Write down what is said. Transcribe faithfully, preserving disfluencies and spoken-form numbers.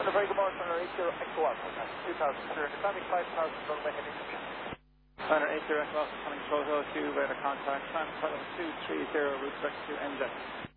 On the very good morning, Runner eight zero Echo Alpha, two thousand, climbing five thousand, runway heading. Runner eight zero Echo Alpha, coming Photo two, radar contact, climb two three zero, route direct to N Z.